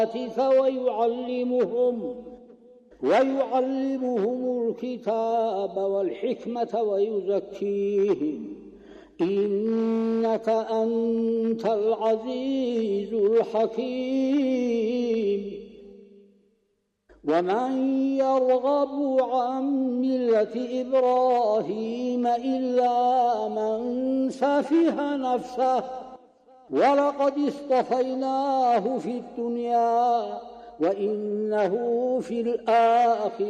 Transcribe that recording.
ويعلمهم الكتاب والحكمة ويزكيهم إنك أنت العزيز الحكيم. ومن يرغب عن ملة إبراهيم إلا من سفه نفسه ولقد اصطفيناه في الدنيا وإنه في الآخرة